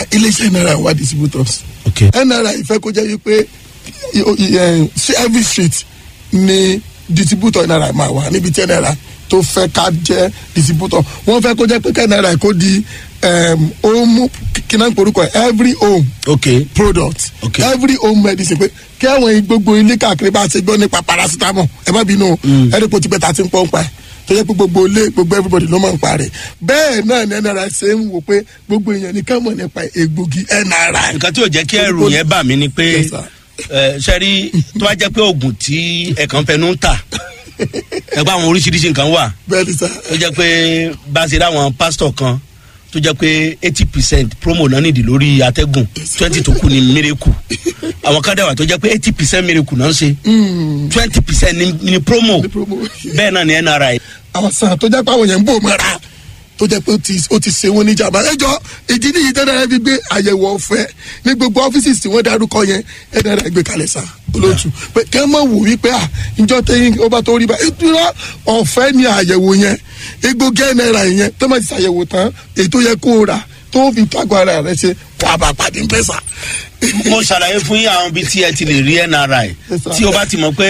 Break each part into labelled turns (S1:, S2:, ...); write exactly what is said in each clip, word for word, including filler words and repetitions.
S1: iléeṣẹ́ N R I wà distributors.
S2: Okay.
S1: N R I fẹ́ kó jẹ́ wípé every street ni distributor N R I máa wà níbi tí N R I tó fẹ́ ká jẹ́ distributor. Wọ́n fẹ́ kó jẹ́ pé N R I kó di home kíná porúkọ every home
S2: okay.
S1: product
S2: okay.
S1: every home medicine pé kí àwọn gbogbo ilé káàkiri bá ṣe gbọ́ nípa paracetamol ẹ má bínú ẹni kò ti pẹ́ ta ti ń pọ́n pa ẹ̀ tó yẹ pé gbogbo ilé gbogbo everybody ló máa ń pa rẹ̀ bẹ́ẹ̀ náà ni N R I ṣe ń wò pé gbogbo èèyàn ní ká mọ̀ nípa egbògi N R I.
S2: nǹkan tí ò jẹ́ kí ẹrù yẹn bà mí ni pé sẹ́rí tó bá jẹ́ pé oògùn tí ẹ̀kan fẹnu ń tà ẹgbẹ́ àwọn oríṣiríṣi nǹkan wà tó jẹ́ pé bá ṣe ráwọn pásítọ̀ kan tó jẹ́ pé eighty percent promo náà nìdí lórí atẹ́gùn twenty tó kù ní miracle àwọn kan dẹ̀wà tó jẹ́ pé eighty percent miracle náà ń ṣe twenty percent ní promo bẹ́ẹ̀ náà ní N R I.
S1: àwọn sàn tó jẹ́ pé àwọn yẹn ń bò mọ́ra tó jẹ́ pé ó ti ṣe wọ́n ní jàmbá ẹjọ́ ìdí nìyí N R I fi gbé àyẹ̀wò ọ̀fẹ́ ní gbogbo ọ́fíìsì tí wọ́n dárúkọ yẹn N R I gbé kalẹ̀ sá olóòtú pé kí wọ́n mọ̀ wò wípé à ìjọ tẹ́yìn ó bá tó rí bá ìtura ọ̀fẹ́ ní àyẹ̀wò yẹn egbògi N R I yẹn tó máa ti ṣàyẹ̀wò tán èyí tó yẹ kó o rà tó fi tágọ̀ ara rẹ ṣe wà bá pàdé ń pẹ́sà.
S2: mo ṣàlàyé fún yín àwọn ibi tí ẹ ti lè rí N R I tí o bá ti mọ̀ pé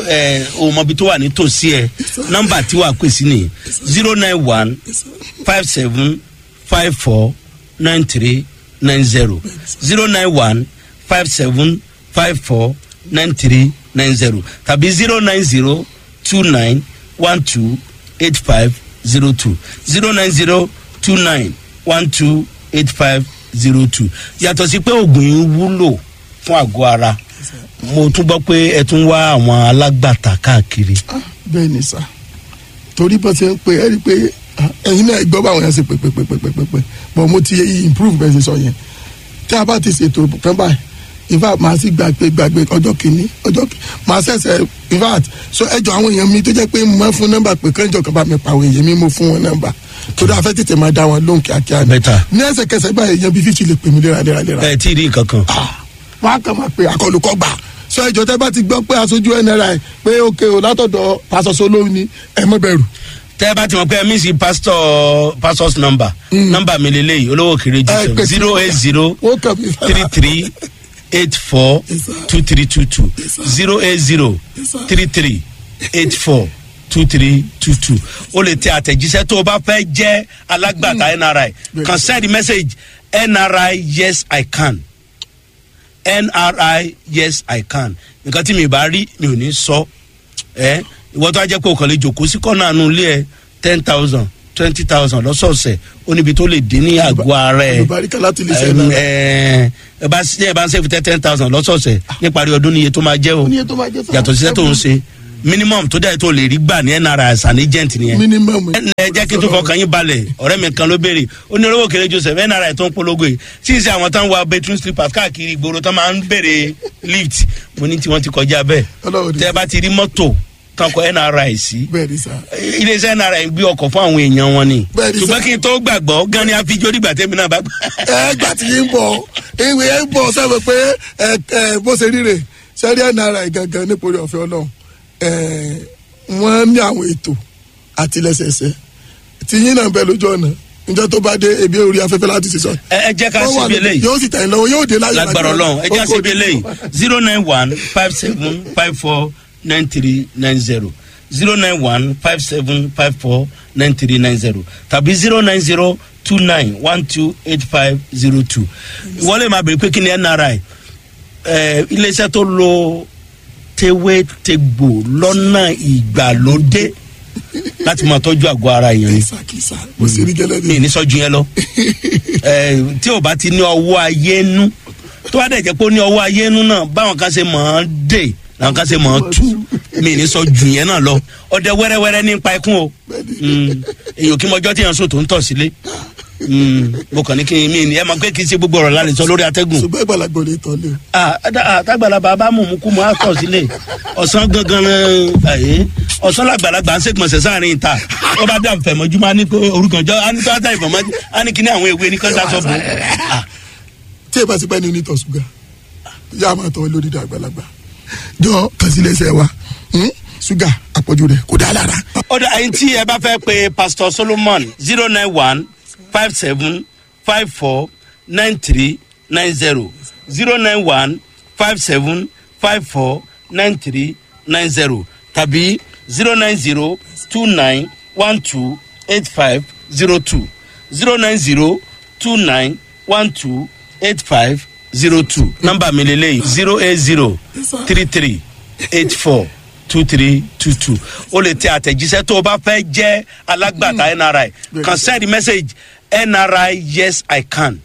S2: ẹ o mọ̀ ibi tó wà nítòsí ẹ nọ́mbà tí wàá pè sí ni zero nine one five seven five four nine three nine zero zero nine one five seven five four nine three nine zero tàbí zero nine zero two nine one two eight five zero two zero nine zero two nine one two eight five zero two. yàtọ̀ sí pé oògùn yìí wúlò fún àgọ́ ara mo tún gbọ́ pé ẹ tún wá àwọn alágbàtà káàkiri.
S1: bẹ́ẹ̀ ni sà torí bó ṣe ń pè é rí i pé ẹ̀yin náà gbọ́ báwọn yẹn ṣe pè pè pè pè pè pè but mo ti improve bẹ́ẹ̀ ṣe sọ yẹn tí a bá ti ṣètò kan báyìí in fact màá sì gbàgbé gbàgbé ọjọ́ kìíní ọjọ́ kìíní màá ṣẹ̀ṣẹ̀ in fact so ẹjọ́ àwọn èèyàn mi tó jẹ́ pé mo máa fún nọ́mbà pé kánjọ́ kan bá mi pa àwọn èèyàn mi mo fún wọn nọ́mbà tó dáa fẹ́ tètè máa dá wọn lóhùn kíákíá ni ní ẹsẹ̀kẹsẹ̀ báyìí èèyàn bíi fífi lè pè mí léraléraléra.
S2: ẹ tí ì rí nǹkan kan.
S1: wọn á kàn máa pe àkọlùkọ gbà sọ ẹjọ́ tẹ́ bá ti gbọ́ pé aṣojú N R I pé òkè o látọ̀dọ̀ pásọsọ lóhùn ni ẹ má bẹ̀rù.
S2: tẹ́ bá ti mọ̀ pé ẹ mí sí pásítọ̀ pásọs nọ́mbà nọ́mbà mi lélẹ́yìí olówó kéré jù zero eight zero three three eight four two three two two zero eight zero three three eight four two three two two o lè tẹ àtẹ̀jíṣẹ́ tó o bá fẹ́ jẹ́ alágbàtà N R I kan send message N R I yes I can N R I yes I can nǹkan tí mi bá rí mi ò ní sọ ẹ ìwọ tó a jẹ́ pé o kàn lè jòkó sí kọ́nà àánú ilé ẹ ten thousand twenty thousand lọ́sọ̀ọ̀sẹ̀ ó níbi tó lè dín ní àgọ́ ara ẹ ẹ ẹ bá ẹ bá ń sẹ́fù ten thousand lọ́sọ̀ọ̀sẹ̀ níparí ọdún níye tó máa jẹ́ o yàtọ̀ síṣẹ́ tó ń ṣe minimum tó dẹ̀ tó lè rí gbà ní N R I as an agent nìyẹn.
S1: minimum.
S2: ẹ jẹ́ kí n tó fọkàn yín balẹ̀ ọ̀rẹ́ mi kan ló béèrè ó ní olówó kéré Joseph N R I tó ń polongo yìí tí ì sẹ́ àwọn tán wa bedroom slippers káàkiri ìgboro tán máa ń béèrè lift mo ní tí wọ́n ti kọjá bẹ́ẹ̀ tẹ́ ẹ bá ti rí mọ́tò tán kọ N R I sí iléeṣẹ́ N R I gbé ọkọ̀ fún àwọn èèyàn wọn ni ṣùgbọ́n kí n tó gbàgbọ́ gan ni àfijọ́ dìgbà tẹ́mi náà bá gbà.
S1: ẹ gbà tí yín bọ̀ ìwé ẹ ń bọ̀ sẹ́wọ̀n pé ẹ ẹ bó ṣe ríre sẹ́rí N R I gangan nípòrí ọ̀fẹ́ Ọlọ́run wọ́n ní àwọn ètò àtìlẹ́sẹsẹ tí yín náà bẹ lójú ọ̀nà njẹ́ tó bá dé ebi orí afẹ́fẹ́ láti ṣe sọ.
S2: ẹ jẹ́ ká ṣe bí eléyìí
S1: yóò sì tẹ̀ ẹ́ lọ́wọ́ yóò dé láyé
S2: lágbára Ọlọ́run ẹ jẹ́ ká ṣe bí eléyìí zero nine one five seven five four nine three nine zero zero nine one five seven five four nine three nine zero tàbí zero nine zero two nine one two eight five zero two ìwọlé máa bèrè pé kí ni N R I iléeṣẹ́ tó lo tewé tegbò lọ́nà ìgbàlódé láti máa tọ́jú àgọ́ ara èèyàn ni mi ní sọ́jú yẹn lọ tí o bá ti ní ọwọ́ ayé nú tó bá dẹ̀ jẹ́ pé ó ní ọwọ́ ayé nú náà báwọn kan ṣe máa ń dè làwọn kan ṣe máa ń tú mi ní sọ́jú yẹn náà lọ ọdẹ wẹ́rẹ́wẹ́rẹ́ nípa ikún o èèyàn kí mọjọ́ tí yẹn sùn tó ń tọ̀ sílé mo kàn ní kí n mi ní ẹ máa pé kí n ṣe gbogbo ọ̀rọ̀ láti sọ lórí atẹ́gùn.
S1: ṣùgbọ́n ìgbàlagbọ̀ lè tọ́ lé.
S2: àtàgbàlagbà bá mú mú kú mọ́ àtọ̀ sílé ọ̀sán gangan ẹ̀yẹ ọ̀sán làgbàlagbà ń ṣègbọ̀nsẹ̀ sáàrin ìta ó bá dà fẹ̀mọ́júmọ́ á ní orúkọ ọjọ́ á ní tó á dà ìfọ̀mọ́ á ní kí ní àwọn ewé ní kọ́ńtà sọ bò.
S1: tí ẹ bá ti pẹ́ ní onítọ̀ ṣúgà yá a máa tọ́ lórí ìdá àgbàlagbà jọ kàṣílẹ̀ṣẹ̀ wa ṣúgà àpọ̀jù rẹ̀ kò dá lára.
S2: ọ̀dọ̀ àyìn tí ẹ bá fẹ́ pe Pastor Solomon zero nine one five seven five four nine three nine zero zero nine one five seven five four nine three nine zero tàbí zero nine zero two nine one two eight five zero two zero nine zero two nine one two eight five zero two. nọ́mbà mi lélẹ́yìí zero eight zero three three eight four two three two two. o lè tẹ àtẹ̀jíṣẹ́ tó o bá fẹ́ jẹ́ alágbàtà N R I kan send message N R I yes I can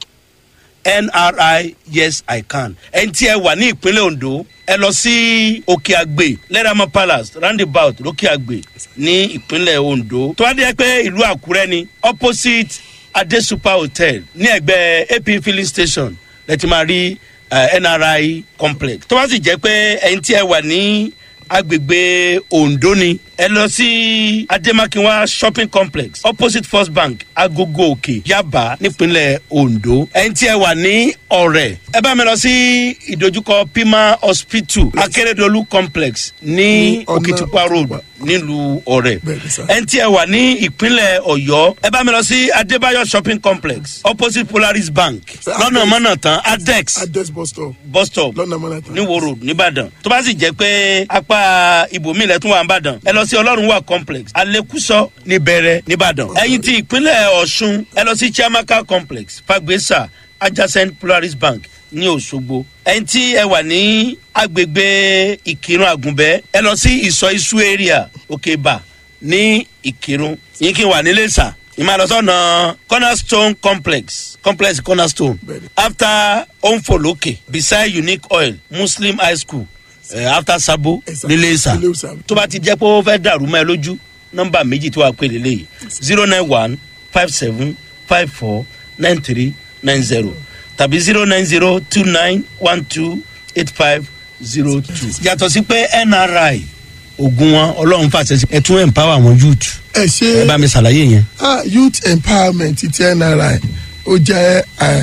S2: N R I yes I can. ẹni tí ẹ wà ní ìpínlẹ̀ Ondo ẹ lọ sí Òkè Àgbè Lẹ́ràmọ́ Palace roundabout lókè Àgbè ní ìpínlẹ̀ Ondo. tó wá dé pé ìlú Àkúrẹ́ ni opposite Ade Super Hotel ní ẹ̀gbẹ́ A P filling station lẹ́tí máa rí N R I complex. tó bá sì jẹ́ pé ẹni tí ẹ wà ní agbègbè Ondo ni ẹ lọ sí Ademakinwa shopping complex opposite First Bank Agogo Òkè Yaba nípínlẹ̀ Ondo. ẹni tí ẹ wà ní Ọ̀rẹ́ ẹ bá mi lọ sí ìdojúkọ Pima Hospital Akeredolu complex ní Òkìtìpá road nílùú Ọ̀rẹ́. ẹni tí ẹ wà ní ìpínlẹ̀ Ọ̀yọ́ ẹ bá mi lọ sí Adébáyọ̀ shopping complex opposite Polaris Bank lọ́nà mọ́nà tán Adex
S1: Adex bus stop
S2: bus stop ní Wo road nìbàdàn. tó bá sì jẹ́ pé apá ibòmíì lẹ́tún wà nìbàdàn ẹ lọ sí Ọlọ́run wà complex Alekuso níbẹ̀rẹ̀ nìbàdàn. ẹ̀yin tí ìpínlẹ̀ Ọ̀ṣun ẹ lọ sí Chiamaka complex Fagbesa adjacent Polaris Bank ní Òṣogbo. ẹ̀yin tí ẹ wà ní agbègbè Ìkìrun Àgùnbẹ́ ẹ lọ sí Ìsọ̀ Isu area Òkèbà ní Ìkìrun. yín kí n wà nílé sà ìmọ̀lọ́sọ̀nà Cornerstone complex complex Cornerstone after Onfoloke beside Unique Oil Muslim High School uh, after Sabo nílé sà. tó bá ti jẹ́ pé ó fẹ́ dàrú mọ́ ẹ lójú nọ́mbà méjì tó wà pé lélẹ́yìí zero nine one five seven five four nine three nine zero tàbí zero nine zero two nine one two eight five zero two. yàtọ̀ sí pé N R I ogun wọn Ọlọ́run fàṣẹ sí ẹ tún empower àwọn youth.
S1: ẹ ṣe
S2: ẹ bá mi ṣàlàyé yẹn.
S1: ah youth empowerment ti N R I ó jẹ́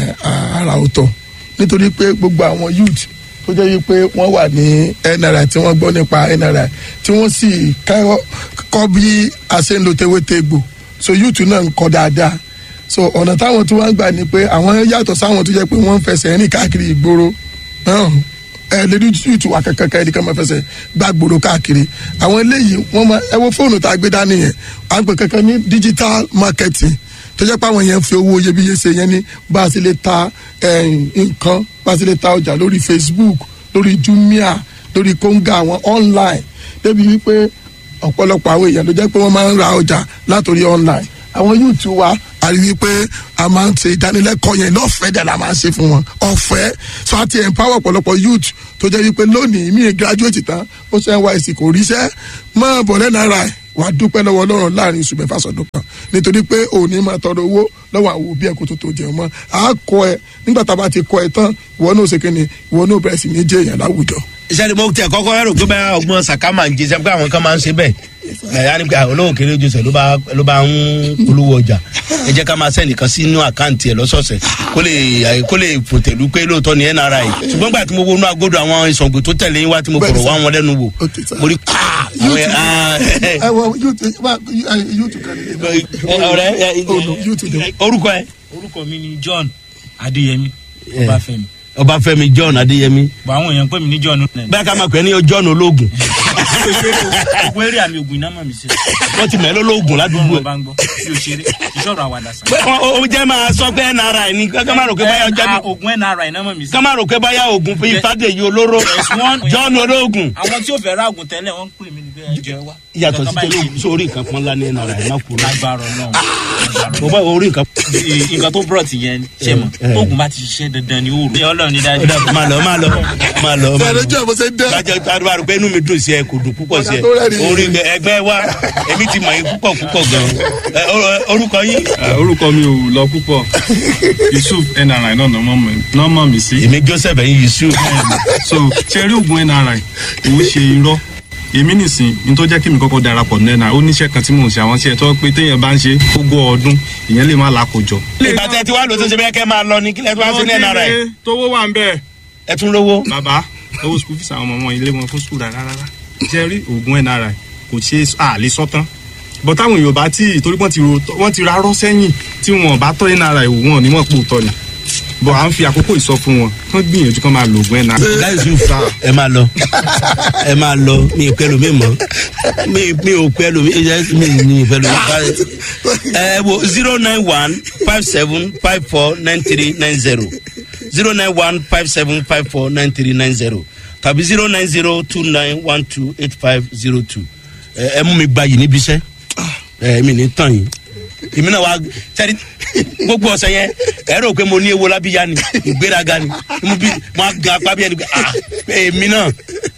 S1: àrà ọ̀tọ̀ nítorí pé gbogbo àwọn youth tó jẹ́ wípé wọ́n wà ní N R I tí wọ́n gbọ́ nípa N R I tí wọ́n sì kọ́ bí a ṣe ń lo tewétegbò so youth náà ń kọ́ dáadáa so ọ̀nà táwọn tó wá ń gbà ni pé àwọn yàtọ̀ sáwọn tó jẹ́ pé wọ́n ń fẹsẹ̀ rìn káàkiri ìgboro ẹ lè rí youth wà kankan ẹni kan máa fẹsẹ̀ gbá gbòòrò káàkiri àwọn eléyìí wọ́n máa ẹ wo fóònù tá a gbé dání yẹn à ń pè kankan ní digital marketing tó jẹ́ pé àwọn yẹn ń fi owó iyebíye ṣe yẹn ní bá a sì lè ta nǹkan bá a sì lè ta ọjà lórí Facebook lórí Jumia lórí Konga àwọn online débi wípé ọ̀pọ̀lọpọ̀ àwọn èèyàn ló jẹ́ pé wọ́n máa ń ra ọjà látòrí online àwọn youth wa a rí wípé a máa ń ṣe ìdánilẹ́kọ̀ọ́ yẹn lọ́fẹ̀ẹ́ dẹ̀ la máa ń ṣe fún wọn ọ̀fẹ́ so àti empower ọ̀pọ̀lọpọ̀ youth tó jẹ́ wípé lónìí mi graduate tán ó ṣe N Y S C kò ríṣẹ́ máa bọ̀ lẹ́nu ara ẹ̀ wà á dúpẹ́ lọ́wọ́ Ọlọ́run láàrin oṣù mẹ́fà sọ̀dọ̀ kan nítorí pé òní máa tọrọ owó lọ́wọ́ àwọn òbí ẹ̀ kó tó tó jẹun mọ́ a kọ́ ẹ nígbà tá a bá ti kọ́ ẹ tán ìwọ náà ṣe kíni ìwọ náà bẹ̀rẹ̀ sí ní jẹ́ èèyàn láwùjọ.
S2: iṣẹ́ ni mo tẹ̀ kọ́kọ́ rò pé báyà ọgbọ́n sàká máa ń jẹ sẹ́pẹ́ àwọn kan máa ń ṣe bẹ́ẹ̀ ẹ̀yà ni pé olówó kéré ojú sẹ̀ ló bá ló bá ń polówó ọjà ẹ jẹ́ ká máa sẹ́ni kan sínú àkáǹtì ẹ̀ lọ́sọ̀ọ̀sẹ̀ kó lè kó lè fòtẹ̀lú pé lóòótọ́ ni N R I ṣùgbọ́n gbà tí mo wọnú agodo àwọn ìsọ̀gbò tó tẹ̀lé wá tí mo fọ̀rọ̀ wá wọn lẹ́nu wò mo rí orúkọ ẹ.
S3: orúkọ mi ni John Adéyẹmí Ọbáfẹ́mi.
S2: Ọbáfẹ́mi John Adéyẹmí.
S3: bọ̀ àwọn èèyàn pè mí ní John.
S2: bẹ́ẹ̀ ká máa pè é ní John ológun.
S3: ogun eré àmì ogun iná mọ̀ mi sí.
S2: wọ́n ti mẹ́lẹ́ ológun ládùúgbò.
S3: ọba ń gbọ́ bí o ṣeré ìṣòro àwàdà sàn.
S2: o jẹ́ máa sọ pé N R I ni ká máa rò pé báyà ọjọ́ bí.
S3: ogun N R I náà mọ̀ mi sí.
S2: ká máa rò pé báyà ogun fi Ifádèyí olóró. John ológun.
S3: àwọn tí ò fẹ́ ra ogun tẹ́lẹ̀ wọ́n ń pè mí ní ẹjọ́ wa.
S2: yàtọ̀ sí tẹ́lẹ̀ sórí nǹkan pọ́n lá ní N R I má kú.
S3: lágbára náà.
S2: mo bá orí nǹkan.
S3: nǹkan tó brought yẹn ṣe mọ̀ tóògùn bá ti ṣiṣẹ́ dandan ni ó rò. Ọlọ́run ní dájú.
S2: máa lọ máa lọ máa lọ.
S1: sẹ́rẹ̀ jẹ́ àbọ̀sẹ̀ dẹ́.
S2: bàjẹ́ àdúrà rẹ̀ pé inú mi dùn sí ẹ kò dùn púpọ̀ sí ẹ orí ẹgbẹ́ wa èmi ti mọ̀ yín púpọ̀ púpọ̀ gan-an orúkọ yín.
S4: orúkọ mi ò lọ púpọ̀ Yusuf N R I náà náà mọ̀ mí sí.
S2: èmi Joseph ẹ̀yin Yusuf.
S4: so ṣe rí oògùn N R I òun ṣe irọ́ èmi nìsín ní tó jẹ́ kí mi kọ́kọ́ darapọ̀ ní N R I ó níṣẹ́ kan tí mò ń ṣe àwọn iṣẹ́ tó pé téèyàn bá ń ṣe ogún ọdún ìyẹn lè má làkójọ.
S2: ìgbà tẹ́ ti wá lò tó ṣe bẹ́ẹ̀ kẹ́ máa lọ ní kílẹ̀ tó wá sí ní N R I.
S4: tówó wà ń bẹ̀.
S2: ẹ tún lówó.
S4: bàbá owó school fees àwọn ọmọ wọn ilé wọn fún school rárá rárá ṣe rí oògùn N R I kò ṣe àlè sọ́tán bọ́ táwọn èèyàn bá tí torí wọ́n ti rárọ́ sẹ́yìn tí wọ́n bá tọ́ N R I wò wọ́n ní wọ́n pò tọ́ ni bọ̀ à ń fi àkókò ìsọ fún wọn kán gbìyànjú kán máa lo ògùn ẹ̀nà.
S2: láìsí fa ẹ máa lọ ẹ máa lọ mi ò pẹ́lú mi mọ́ mi mi ò pẹ́lú mi mi ní pẹ́lú mi. ẹ wo zero nine one five seven five four nine three nine zero zero nine one five seven five four nine three nine zero tàbí zero nine zero two nine one two eight five zero two. ẹ mú mi gba yìí níbi iṣẹ́ ẹ mi ní tàn yín èmi náà wá sẹ́ni gbogbo ọ̀sẹ̀ yẹn ẹ rò pé mo ní ewo lábíyá ni ìgbéraga ni mo bí mo ga apá bí ẹni pé ah èmi náà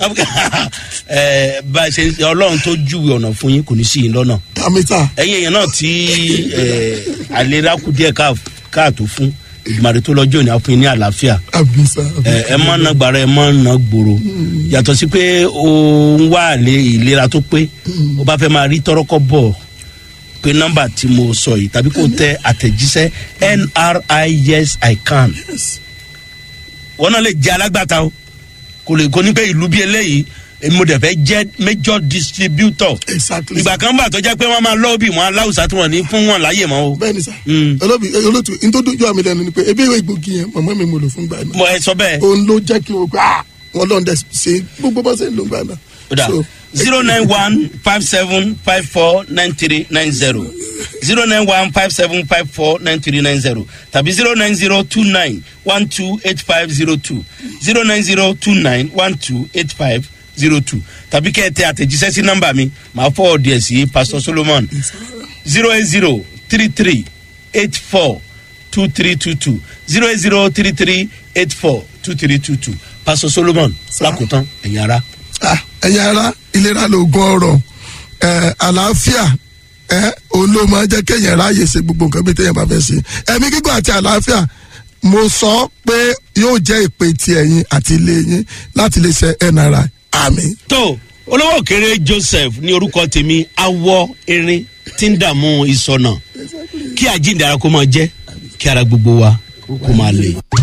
S2: ẹ bá a ṣe ọlọ́run tó júwe ọ̀nà fún yín kò ní sí yín lọ́nà ẹ̀yin èèyàn náà tí àlera kù díẹ̀ káàtó fún ìgbìmọ̀ tó lọ́jọ́ ìní àfún yín ní àlàáfíà ẹ mọ́ ná gbàrà ẹ mọ́ ná gbòòrò yàtọ̀ sí pé ó ń wá àlè ìlera tó pé ó bá fẹ́ máa rí tọ́rọ́kọ́ bọ̀ pé nọ́mbà tí mo sọ yìí tàbí kò tẹ àtẹ̀jíṣẹ́ N R I yes I can wọn náà lè jẹ́ alágbàtà o kò lè kó ní pé ìlú bí eléyìí mo dẹ̀ fẹ́ jẹ́ major distributor ìgbà kan bá tó jẹ́ pé wọ́n máa lọ́ọ̀bì wọn aláwùsá tí wọ́n ní fún wọn láyè mọ́ o. bẹ́ẹ̀ni sá olóbi olótú ntòdójú àmì lẹ́nu ni pé ebi ìwé ìgbògi yẹn mọ̀mọ́ mi mo lò fún gbà náà. mo ẹ sọ bẹ́ẹ̀. òun ló jẹ́ kí o gbà wọn lọ́n dẹ̀ ṣe gbogbo bá ṣe ń lò gbà náà. zero nine one five seven five four nine three nine zero zero nine one five seven five four nine three nine zero tàbí zero nine zero two nine one two eight five zero two zero nine zero two nine one two eight five zero two tàbí kẹ́ ẹ tẹ àtẹ̀jíṣẹ́ sí nọ́mbà mi màá fọ́ ọ̀dì ẹ̀ sí Pastor Solomon zero eight zero three three eight four two three two two zero eight zero three three eight four two three two two Pastor Solomon lákòótán ẹ̀yin ara. ẹ̀yin ara ìlera lóògùn ọrọ̀ àlàáfíà òun ló máa jẹ́ kéèyàn ráàyè ṣe gbogbo nǹkan bí téèyàn bá fẹ́ ṣe ẹ̀mí gígùn àti àlàáfíà mo sọ pé yóò jẹ́ ìpè ti ẹ̀yin àti ilé yín láti lè ṣe N R I àmín. tó olówó kéré Joseph ní orúkọ tèmi awọ erin tí ń dààmú ìsọnà kí àjíǹde ara kó máa jẹ́ kí ara gbogbo wa kó máa lè.